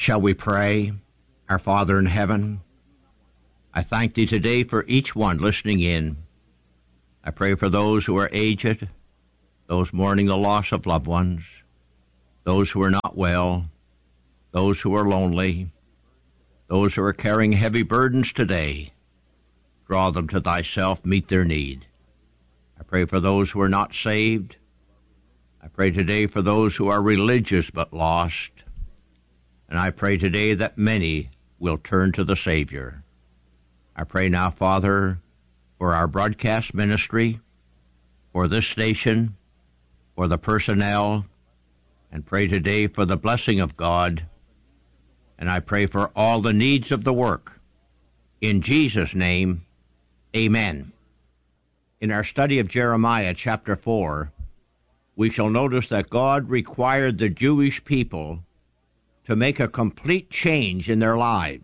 Shall we pray? Our Father in heaven, I thank Thee today for each one listening in. I pray for those who are aged, those mourning the loss of loved ones, those who are not well, those who are lonely, those who are carrying heavy burdens today. Draw them to Thyself, meet their need. I pray for those who are not saved. I pray today for those who are religious but lost. And I pray today that many will turn to the Savior. I pray now, Father, for our broadcast ministry, for this station, for the personnel, and pray today for the blessing of God. And I pray for all the needs of the work. In Jesus' name, amen. In our study of Jeremiah chapter 4, we shall notice that God required the Jewish people to make a complete change in their lives.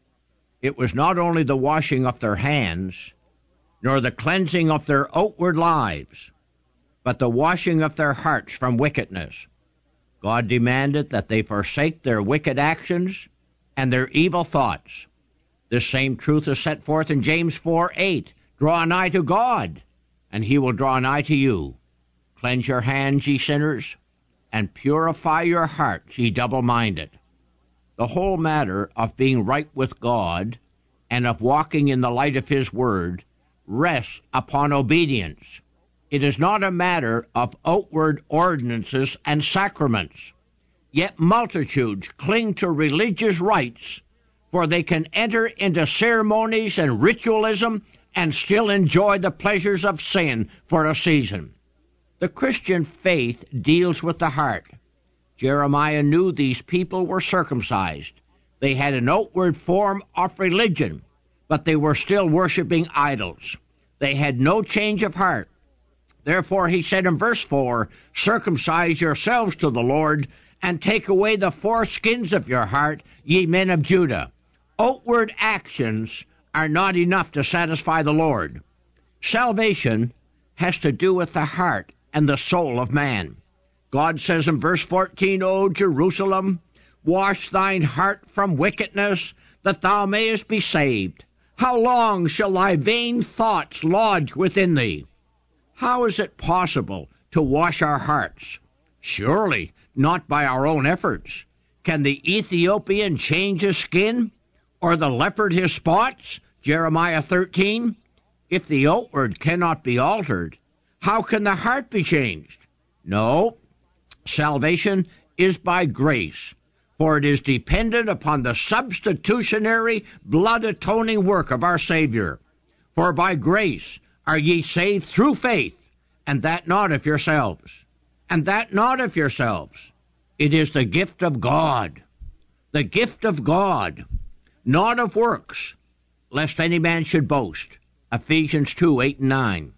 It was not only the washing of their hands, nor the cleansing of their outward lives, but the washing of their hearts from wickedness. God demanded that they forsake their wicked actions and their evil thoughts. This same truth is set forth in James 4:8. Draw nigh to God, and he will draw nigh to you. Cleanse your hands, ye sinners, and purify your hearts, ye double-minded. The whole matter of being right with God and of walking in the light of His Word rests upon obedience. It is not a matter of outward ordinances and sacraments. Yet multitudes cling to religious rites, for they can enter into ceremonies and ritualism and still enjoy the pleasures of sin for a season. The Christian faith deals with the heart. Jeremiah knew these people were circumcised. They had an outward form of religion, but they were still worshiping idols. They had no change of heart. Therefore he said in verse 4, circumcise yourselves to the Lord, and take away the foreskins of your heart, ye men of Judah. Outward actions are not enough to satisfy the Lord. Salvation has to do with the heart and the soul of man. God says in verse 14, O Jerusalem, wash thine heart from wickedness, that thou mayest be saved. How long shall thy vain thoughts lodge within thee? How is it possible to wash our hearts? Surely not by our own efforts. Can the Ethiopian change his skin, or the leopard his spots? Jeremiah 13. If the outward cannot be altered, how can the heart be changed? No, salvation is by grace, for it is dependent upon the substitutionary, blood-atoning work of our Savior. For by grace are ye saved through faith, and that not of yourselves. And that not of yourselves. It is the gift of God. The gift of God, not of works, lest any man should boast. Ephesians 2:8 and 9.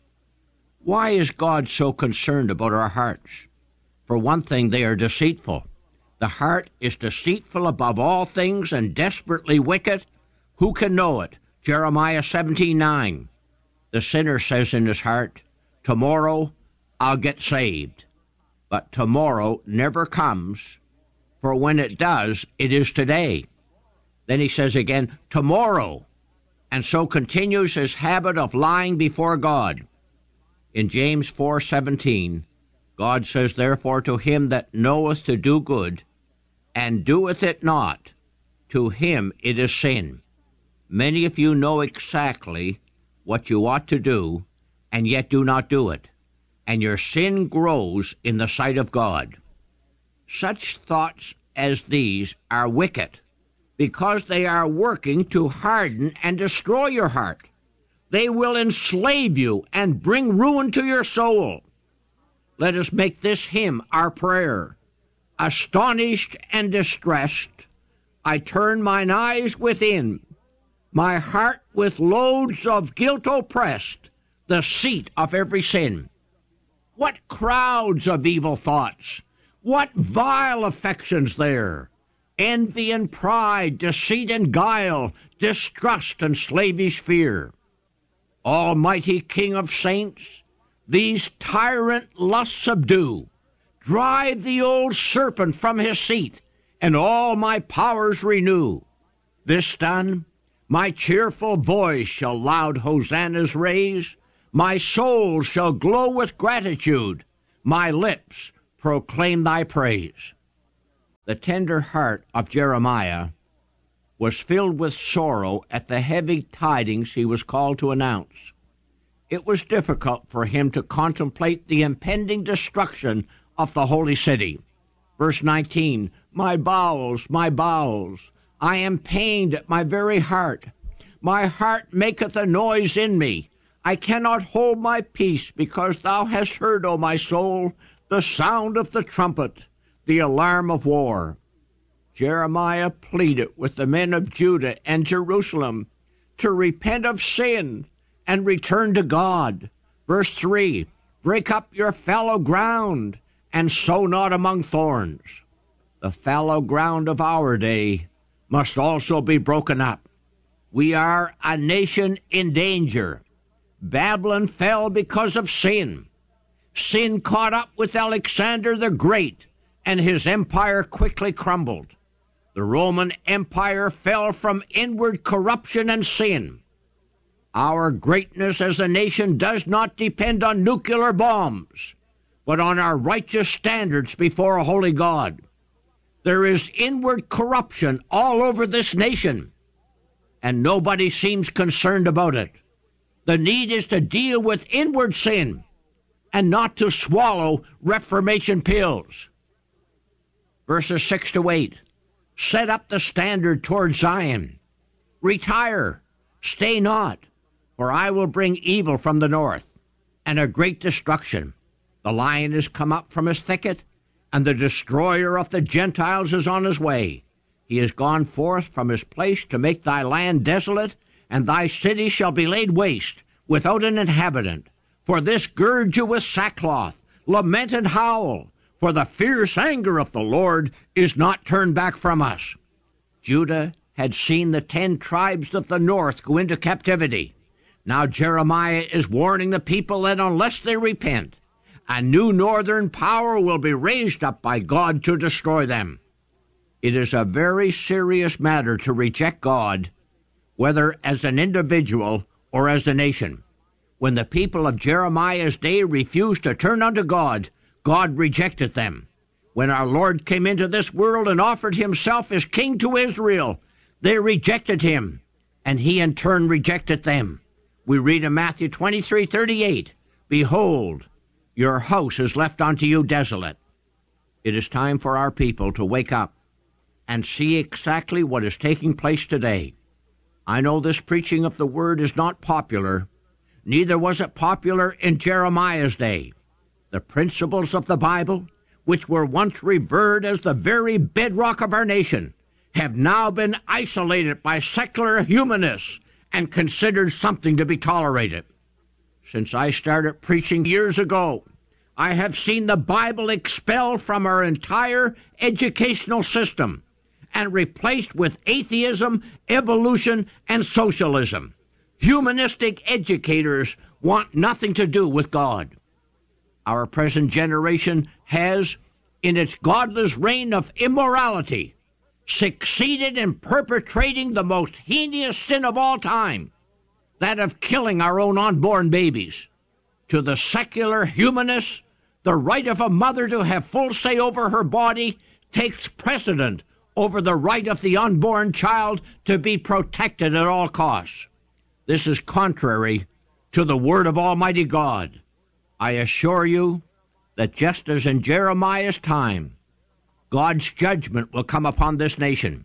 Why is God so concerned about our hearts? For one thing, they are deceitful. The heart is deceitful above all things and desperately wicked. Who can know it? Jeremiah 17:9. The sinner says in his heart, tomorrow I'll get saved. But tomorrow never comes, for when it does, it is today. Then he says again, tomorrow, and so continues his habit of lying before God. In James 4:17, God says, therefore to him that knoweth to do good, and doeth it not, to him it is sin. Many of you know exactly what you ought to do, and yet do not do it, and your sin grows in the sight of God. Such thoughts as these are wicked, because they are working to harden and destroy your heart. They will enslave you and bring ruin to your soul. Let us make this hymn our prayer. Astonished and distressed, I turn mine eyes within, my heart with loads of guilt oppressed, the seat of every sin. What crowds of evil thoughts, what vile affections there! Envy and pride, deceit and guile, distrust and slavish fear. Almighty King of saints, these tyrant lusts subdue. Drive the old serpent from his seat, and all my powers renew. This done, my cheerful voice shall loud hosannas raise, my soul shall glow with gratitude, my lips proclaim thy praise. The tender heart of Jeremiah was filled with sorrow at the heavy tidings he was called to announce. It was difficult for him to contemplate the impending destruction of the holy city. Verse 19, my bowels, I am pained at my very heart. My heart maketh a noise in me. I cannot hold my peace, because thou hast heard, O my soul, the sound of the trumpet, the alarm of war. Jeremiah pleaded with the men of Judah and Jerusalem to repent of sin and return to God. Verse 3, break up your fallow ground, and sow not among thorns. The fallow ground of our day must also be broken up. We are a nation in danger. Babylon fell because of sin. Sin caught up with Alexander the Great, and his empire quickly crumbled. The Roman Empire fell from inward corruption and sin. Our greatness as a nation does not depend on nuclear bombs, but on our righteous standards before a holy God. There is inward corruption all over this nation, and nobody seems concerned about it. The need is to deal with inward sin and not to swallow reformation pills. Verses 6 to 8. Set up the standard toward Zion. Retire, stay not, for I will bring evil from the north, and a great destruction. The lion is come up from his thicket, and the destroyer of the Gentiles is on his way. He is gone forth from his place to make thy land desolate, and thy city shall be laid waste, without an inhabitant. For this gird you with sackcloth, lament and howl, for the fierce anger of the Lord is not turned back from us. Judah had seen the 10 tribes of the north go into captivity. Now Jeremiah is warning the people that unless they repent, a new northern power will be raised up by God to destroy them. It is a very serious matter to reject God, whether as an individual or as a nation. When the people of Jeremiah's day refused to turn unto God, God rejected them. When our Lord came into this world and offered himself as king to Israel, they rejected him, and he in turn rejected them. We read in Matthew 23:38, behold, your house is left unto you desolate. It is time for our people to wake up and see exactly what is taking place today. I know this preaching of the word is not popular. Neither was it popular in Jeremiah's day. The principles of the Bible, which were once revered as the very bedrock of our nation, have now been isolated by secular humanists and considered something to be tolerated. Since I started preaching years ago, I have seen the Bible expelled from our entire educational system and replaced with atheism, evolution, and socialism. Humanistic educators want nothing to do with God. Our present generation has, in its godless reign of immorality, succeeded in perpetrating the most heinous sin of all time, that of killing our own unborn babies. To the secular humanists, the right of a mother to have full say over her body takes precedent over the right of the unborn child to be protected at all costs. This is contrary to the word of Almighty God. I assure you that just as in Jeremiah's time, God's judgment will come upon this nation.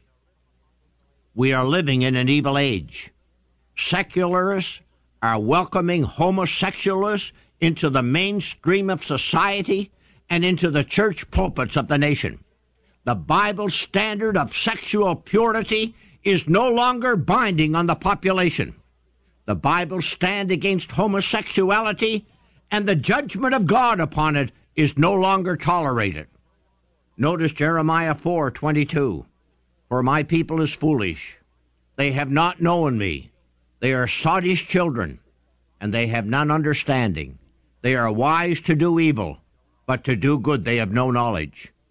We are living in an evil age. Secularists are welcoming homosexualists into the mainstream of society and into the church pulpits of the nation. The Bible's standard of sexual purity is no longer binding on the population. The Bible's stand against homosexuality and the judgment of God upon it is no longer tolerated. Notice Jeremiah 4:22. For my people is foolish. They have not known me. They are sottish children, and they have none understanding. They are wise to do evil, but to do good they have no knowledge.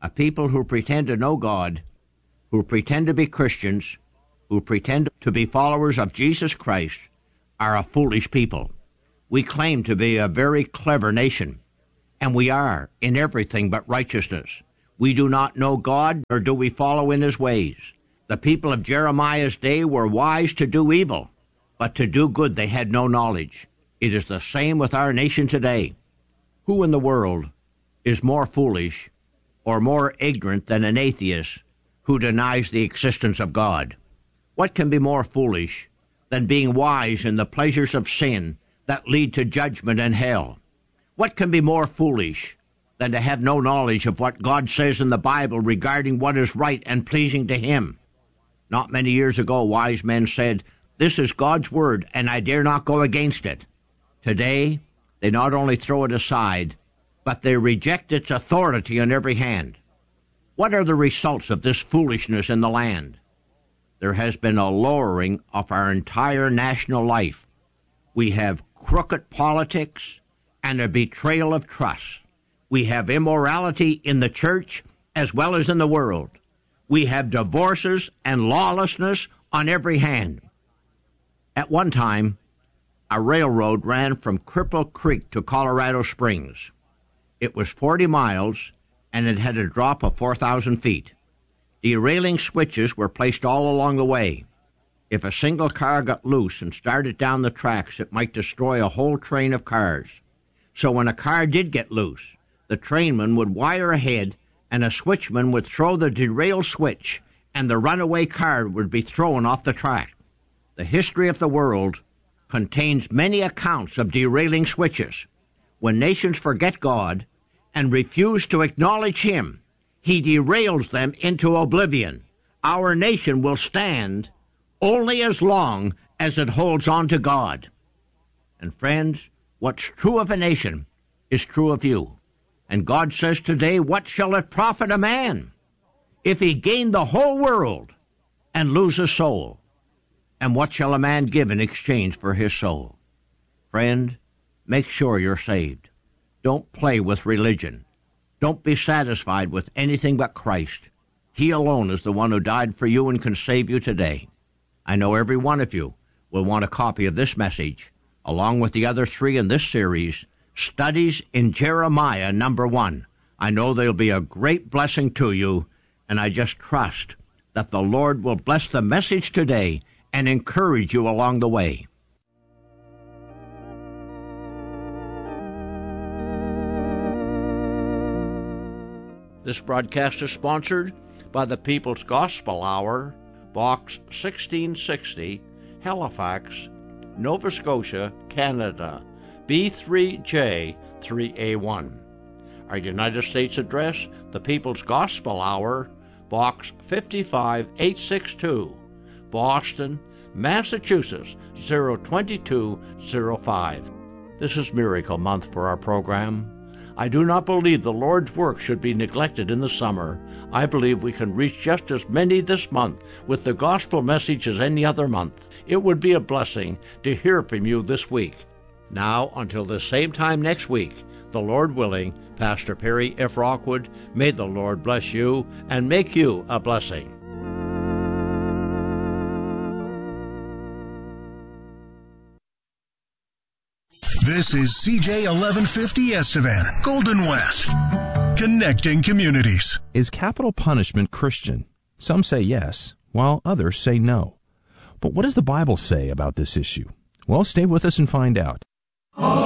A people who pretend to know God, who pretend to be Christians, who pretend to be followers of Jesus Christ, are a foolish people. We claim to be a very clever nation, and we are in everything but righteousness. We do not know God, nor do we follow in his ways. The people of Jeremiah's day were wise to do evil, but to do good they had no knowledge. It is the same with our nation today. Who in the world is more foolish or more ignorant than an atheist who denies the existence of God? What can be more foolish than being wise in the pleasures of sin that lead to judgment and hell? What can be more foolish than to have no knowledge of what God says in the Bible regarding what is right and pleasing to him? Not many years ago, wise men said, "This is God's word, and I dare not go against it." Today, they not only throw it aside, but they reject its authority on every hand. What are the results of this foolishness in the land? There has been a lowering of our entire national life. We have crooked politics and a betrayal of trust. We have immorality in the church as well as in the world. We have divorces and lawlessness on every hand. At one time, a railroad ran from Cripple Creek to Colorado Springs. It was 40 miles, and it had a drop of 4,000 feet. Derailing switches were placed all along the way. If a single car got loose and started down the tracks, it might destroy a whole train of cars. So when a car did get loose, the trainman would wire ahead, and a switchman would throw the derail switch, and the runaway car would be thrown off the track. The history of the world contains many accounts of derailing switches. When nations forget God and refuse to acknowledge him, he derails them into oblivion. Our nation will stand only as long as it holds on to God. And friends, what's true of a nation is true of you. And God says today, what shall it profit a man if he gain the whole world and lose his soul? And what shall a man give in exchange for his soul? Friend, make sure you're saved. Don't play with religion. Don't be satisfied with anything but Christ. He alone is the one who died for you and can save you today. I know every one of you will want a copy of this message, along with the other 3 in this series, Studies in Jeremiah, number 1. I know they'll be a great blessing to you, and I just trust that the Lord will bless the message today and encourage you along the way. This broadcast is sponsored by the People's Gospel Hour, Box 1660, Halifax, Nova Scotia, Canada, B3J3A1. Our United States address, the People's Gospel Hour, Box 55862, Boston, Massachusetts, 02205. This is Miracle Month for our program. I do not believe the Lord's work should be neglected in the summer. I believe we can reach just as many this month with the gospel message as any other month. It would be a blessing to hear from you this week. Now, until the same time next week, the Lord willing, Pastor Perry F. Rockwood, may the Lord bless you and make you a blessing. This is CJ 1150 Estevan, Golden West, connecting communities. Is capital punishment Christian? Some say yes, while others say no. But what does the Bible say about this issue? Well, stay with us and find out.